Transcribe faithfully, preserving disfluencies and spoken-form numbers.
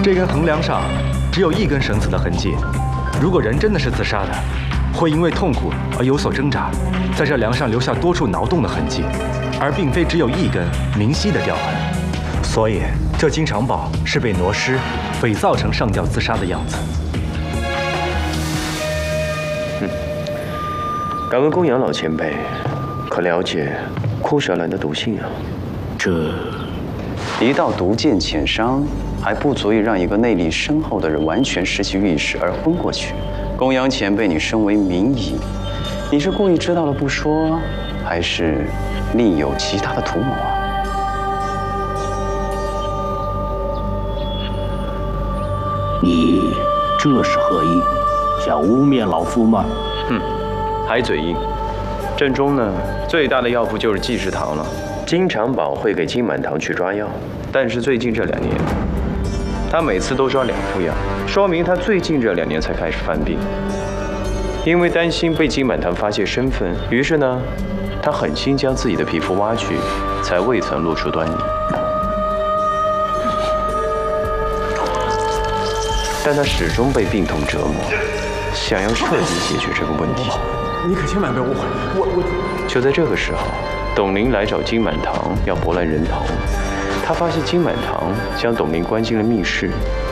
这根横梁上只有一根绳子的痕迹。如果人真的是自杀的，会因为痛苦而有所挣扎，在这梁上留下多处挠动的痕迹，而并非只有一根明晰的雕痕。所以，这金长宝是被挪尸、伪造成上吊自杀的样子。 嗯，敢问公羊老前辈，可了解枯蛇兰的毒性啊？ 这一道毒箭浅伤，还不足以让一个内力深厚的人完全失去意识而昏过去。公羊前辈，你身为名医，你是故意知道了不说，还是另有其他的图谋啊？ 你这是何意？想污蔑老夫吗？ 哼，还嘴硬。镇中呢，最大的药铺就是济世堂了。金长宝会给金满堂去抓药，但是最近这两年，他每次都抓两副药，说明他最近这两年才开始犯病。因为担心被金满堂发现身份，于是呢，他狠心将自己的皮肤挖去，才未曾露出端倪。但他始终被病痛折磨，想要彻底解决这个问题。 你可千万别误会，我我。 就在这个时候，董玲来找金满堂要博览人头。他发现金满堂将董玲关进了密室，